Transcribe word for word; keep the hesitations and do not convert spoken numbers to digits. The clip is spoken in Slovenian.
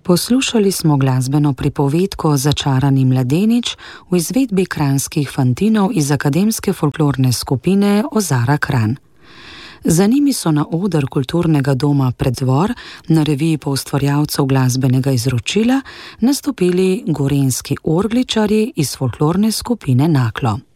Poslušali smo glasbeno pripovedko Začarani mladenič v izvedbi kranjskih fantinov iz akademske folklorne skupine Ozara Kranj. Za njimi so na oder kulturnega doma Preddvor na reviji poustvarjalcev glasbenega izročila nastopili gorenjski orgličarji iz folklorne skupine Naklo.